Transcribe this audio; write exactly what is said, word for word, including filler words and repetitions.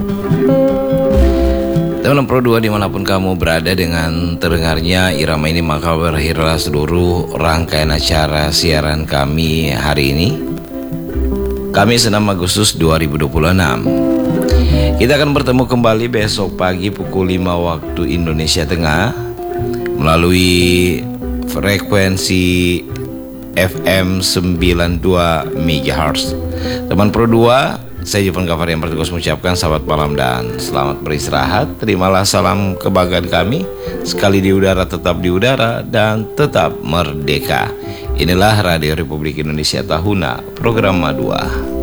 Teman Pro dua dimanapun kamu berada, dengan terdengarnya irama ini maka berakhirlah seluruh rangkaian acara siaran kami hari ini, Kamis enam Agustus dua ribu dua puluh enam. Kita akan bertemu kembali besok pagi pukul lima waktu Indonesia Tengah melalui frekuensi F M sembilan puluh dua megahertz. Teman Pro dua, saya Jepang Gafar yang bertugas mengucapkan selamat malam dan selamat beristirahat. Terimalah salam kebanggaan kami, sekali di udara tetap di udara dan tetap merdeka. Inilah Radio Republik Indonesia Tahuna, program dua.